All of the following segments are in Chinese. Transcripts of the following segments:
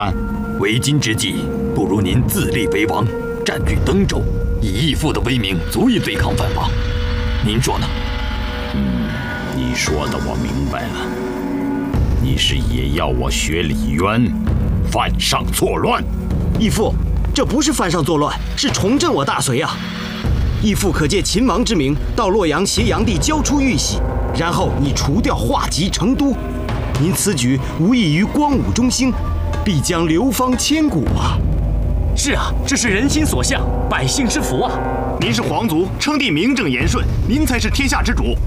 为今之计，不如您自立为王，占据登州，以义父的威名，足以对抗藩王。您说呢？ 你说的我明白了，你是也要我学李渊，犯上作乱？ 义父，这不是犯上作乱，是重振我大隋啊！义父可借秦王之名，到洛阳挟炀帝交出玉玺，然后你除掉画籍成都。您此举无异于光武中兴，必将流芳千古啊！ 是啊，这是人心所向，百姓之福啊！ 您是皇族，称帝名正言顺，您才是天下之主。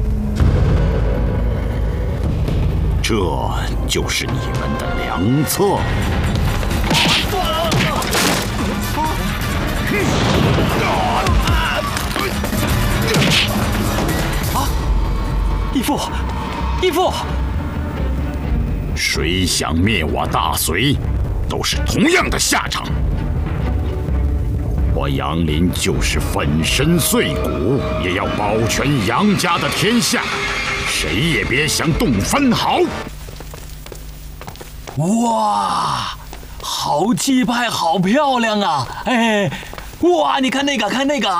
这就是你们的良策。 义父，义父！ 谁想灭我大隋，都是同样的下场。我杨林就是粉身碎骨，也要保全杨家的天下，谁也别想动分毫。 哇，好气派，好漂亮啊！哎，哇，你看那个，看那个，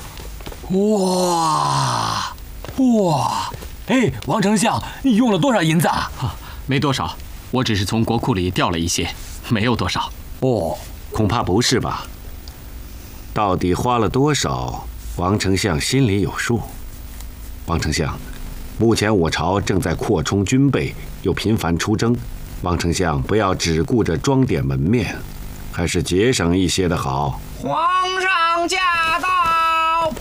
哇，哇！哎，王丞相，你用了多少银子啊？ 没多少，我只是从国库里调了一些，没有多少。 哦， 恐怕不是吧？到底花了多少，王丞相心里有数。王丞相，目前我朝正在扩充军备，又频繁出征，王丞相不要只顾着装点门面，还是节省一些的好。 皇上驾到！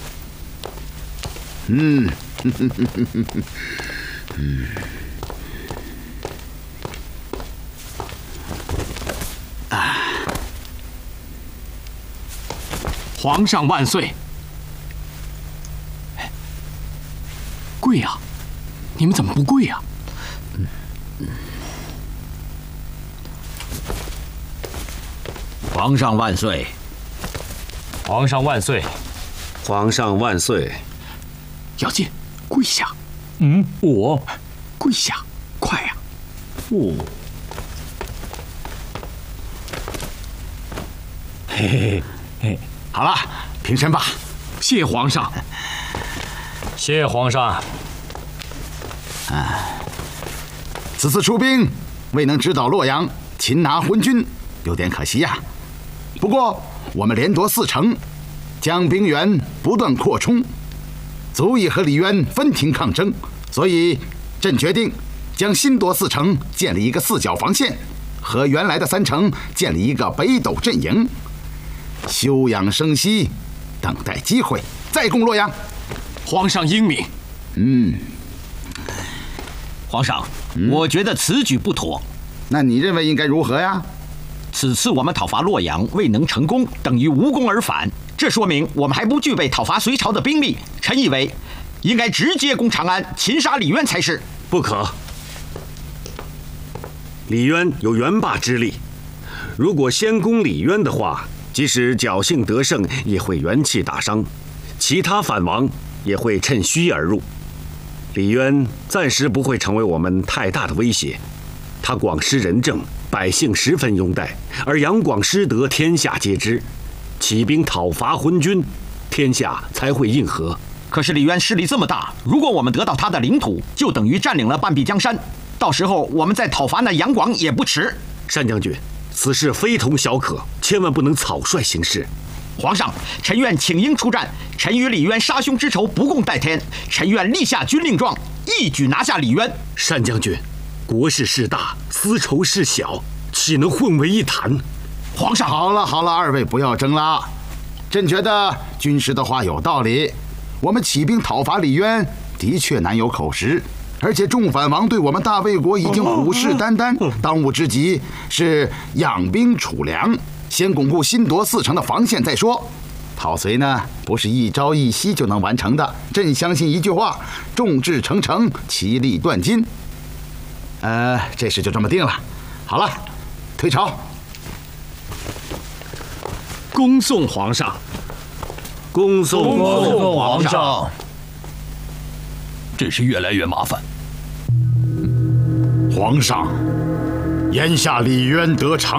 皇上万岁！跪呀！你们怎么不跪呀？ 皇上万岁！ 皇上万岁！ 皇上万岁！ 姚进，跪下！ 我跪下，快呀！ 嘿嘿嘿，好了，平身吧。 谢皇上。 谢皇上。 此次出兵未能直捣洛阳，擒拿昏君，有点可惜呀。不过我们连夺4城，将兵源不断扩充，足以和李渊分庭抗争。所以朕决定将新夺4城建立一个4角防线，和原来的3城建立一个北斗阵营，休养生息，等待机会再攻洛阳。 皇上英明。 皇上，我觉得此举不妥。 那你认为应该如何呀？ 此次我们讨伐洛阳未能成功，等于无功而返，这说明我们还不具备讨伐隋朝的兵力。臣以为，应该直接攻长安，擒杀李渊才是。 不可。李渊有元霸之力，如果先攻李渊的话，即使侥幸得胜，也会元气大伤，其他反王也会趁虚而入。李渊暂时不会成为我们太大的威胁，他广施仁政，百姓十分拥戴，而杨广失德，天下皆知。起兵讨伐昏君，天下才会应和。 可是李渊势力这么大，如果我们得到他的领土，就等于占领了半壁江山，到时候我们再讨伐那杨广也不迟。 单将军，此事非同小可，千万不能草率行事。 皇上，臣愿请缨出战，臣与李渊杀兄之仇不共戴天，臣愿立下军令状，一举拿下李渊。 单将军，国事事大，私仇事小，岂能混为一谈？ 皇上， 好了好了，二位不要争了。朕觉得军师的话有道理，我们起兵讨伐李渊，的确难有口实，而且众反王对我们大魏国已经虎视眈眈，当务之急是养兵储粮，先巩固新夺4城的防线再说。讨隋呢，不是一朝一夕就能完成的。朕相信一句话：众志成城，其利断金。这事就这么定了。好了，退朝。 恭送皇上。 恭送皇上。 真是越来越麻烦。 皇上， 眼下李渊得长